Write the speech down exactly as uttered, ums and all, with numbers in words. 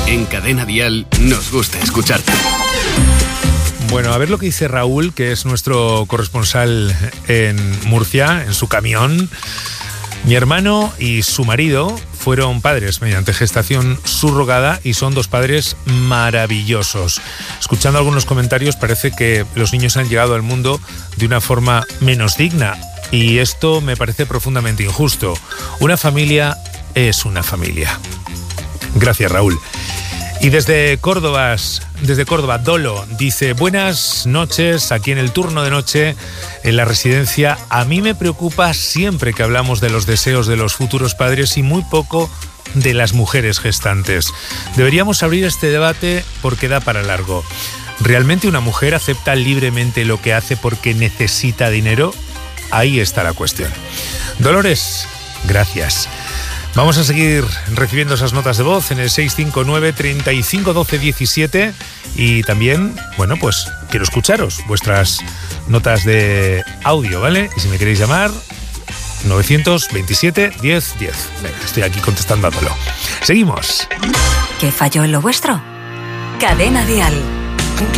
En Cadena Dial nos gusta escucharte. Bueno, a ver lo que dice Raúl, que es nuestro corresponsal en Murcia, en su camión. Mi hermano y su marido fueron padres mediante gestación subrogada y son dos padres maravillosos. Escuchando algunos comentarios parece que los niños han llegado al mundo de una forma menos digna y esto me parece profundamente injusto. Una familia es una familia. Gracias, Raúl. Y desde Córdoba, desde Córdoba, Dolo dice: buenas noches, aquí en el turno de noche, en la residencia. A mí me preocupa siempre que hablamos de los deseos de los futuros padres y muy poco de las mujeres gestantes. Deberíamos abrir este debate porque da para largo. ¿Realmente una mujer acepta libremente lo que hace porque necesita dinero? Ahí está la cuestión. Dolores, gracias. Vamos a seguir recibiendo esas notas de voz en el seis cinco nueve, treinta y cinco, doce, diecisiete y también, bueno, pues quiero escucharos vuestras notas de audio, ¿vale? Y si me queréis llamar, novecientos veintisiete, diez, diez. Venga, estoy aquí contestándolo. Seguimos. ¿Qué falló en lo vuestro? Cadena Dial.